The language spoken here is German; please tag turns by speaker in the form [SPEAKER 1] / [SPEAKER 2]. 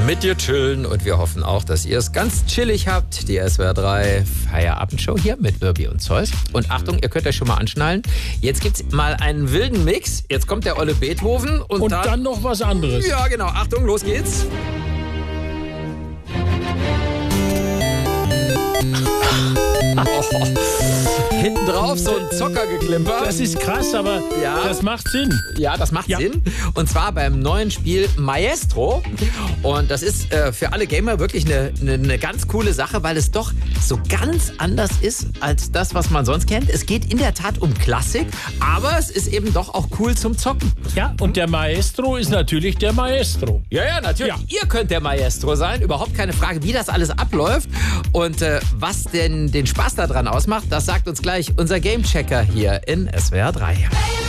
[SPEAKER 1] mit dir chillen und wir hoffen auch, dass ihr es ganz chillig habt. Die SWR 3 Feierabendshow hier mit Wirbi und Zeus. Und Achtung, ihr könnt euch schon mal anschnallen. Jetzt gibt's mal einen wilden Mix. Jetzt kommt der olle Beethoven und
[SPEAKER 2] dann noch was anderes.
[SPEAKER 1] Ja, genau. Achtung, los geht's. Hinten drauf so ein Zockergeklimper.
[SPEAKER 2] Das ist krass, aber das macht Sinn.
[SPEAKER 1] Ja, das macht Sinn. Und zwar beim neuen Spiel Maestro. Und das ist für alle Gamer wirklich eine ganz coole Sache, weil es doch so ganz anders ist als das, was man sonst kennt. Es geht in der Tat um Klassik, aber es ist eben doch auch cool zum Zocken.
[SPEAKER 2] Ja, und der Maestro ist natürlich der Maestro.
[SPEAKER 1] Ja, natürlich. Ja. Ihr könnt der Maestro sein. Überhaupt keine Frage, wie das alles abläuft. Und was denn den Spaß daran ausmacht, das sagt uns gleich unser Gamechecker hier in SWR 3.